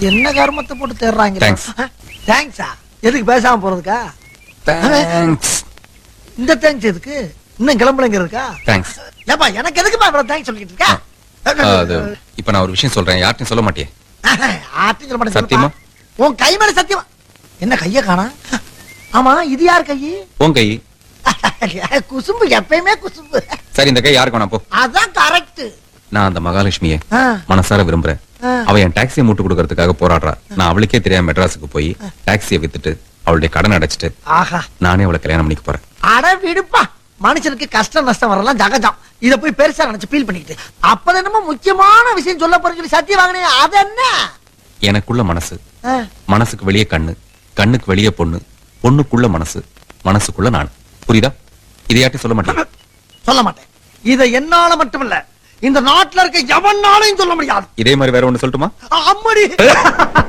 என்ன கர்மத்தை போட்டு தேடுறாங்க. Thanks. தேங்க்ஸா? எதுக்கு பேசாம போறதுக்கா? தேங்க்ஸ். இந்த தேங்க்ஸ் எதுக்கு? இன்னும் கிளம்பலங்க இருக்கா? தேங்க்ஸ். ஏப்பா எனக்கு எதுக்குப்பா இவ்வளவு தேங்க்ஸ் சொல்லிட்டு இருக்கா? அது இப்ப நான் ஒரு விஷயம் சொல்றேன், யார்ட்டையும் சொல்ல மாட்டியே? ஆர்த்தி சொல்ல மாட்டேன். சத்தியமா? உன் கை மேல சத்தியமா? என்ன கைய காணா? ஆமா இது யார் கை? உன் கை. குசும்பு எப்பயுமே குசும்பு. சரி இந்த கை யாருக்கு வேணாம் போ. அதான் கரெக்ட். நான் அந்த மகாலட்சுமியை மனசார விரும்புறேன். அவ என் டாக்ஸியை மூட்டு கொடுக்கறதுக்காக போராடுறா. நான் அவளுக்கே தெரியாம மெட்ராஸுக்கு போய் டாக்ஸியை வித்துட்டு அவளுடைய கடன் அடைச்சிட்டு ஆஹா நானே அவளை கல்யாணம் பண்ணிக்க போறேன். அட விடுப்பா, மனுஷனுக்கு கஷ்டம் நஷ்டம் வரலாம் ஜகஜம். இத போய் பெருசா நினைச்சு ஃபீல் பண்ணிக்கிட்டு அப்ப என்னமோ முக்கியமான விஷயம் சொல்ல போறேன்னு சொல்லி சத்தியம் வாங்கினே. அது என்ன? எனக்குள்ள மனசு, மனசுக்கு வெளியே கண்ணு, கண்ணுக்கு வெளியே பொண்ணு, பொண்ணுக்குள்ள மனசு, மனசுக்குள்ள நான். புரியுதா? இதையாட்டி சொல்ல மாட்டேன். சொல்ல மாட்டேன். இத என்னால மட்டுமல்ல இந்த நாட்டுல இருக்க எவனாலையும் சொல்ல முடியாது. இதே மாதிரி வேற ஒண்ணு சொல்லட்டுமா? அம்மடி